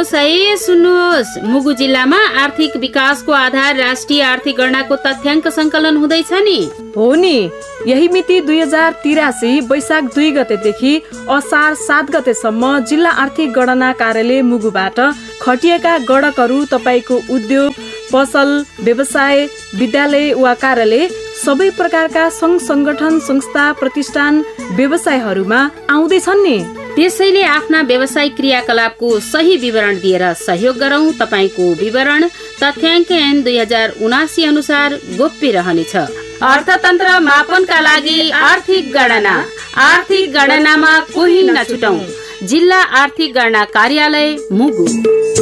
है सुन्नुहोस्, मुगु जिल्लामा आर्थिक विकासको आधार राष्ट्रिय आर्थिक गणनाको तथ्याङ्क संकलन हुँदैछ नि। हो नि, यही मिति 2083 वैशाख 2 गतेदेखि असार 7 गतेसम्म जिल्ला आर्थिक गणना कार्यालय मुगुबाट खटिएका गणकहरू तपाईको उद्योग, पसल, व्यवसाय, विद्यालय वा कार्यालय सबै प्रकारका संघ संगठन, संस्था, प्रतिष्ठान, व्यवसायहरूमा आउँदैछन् नि। त्यसैले आफ्ना व्यवसायिक क्रियाकलापको सही विवरण दिएर सहयोग गरौं। तपाईको विवरण तथ्याङ्क ऐन 2079 अनुसार गोप्य रहनेछ। अर्थतन्त्र मापनका लागि आर्थिक गणना, आर्थिक गणनामा कोही नछुटौं। जिल्ला आर्थिक गणना कार्यालय मुगु।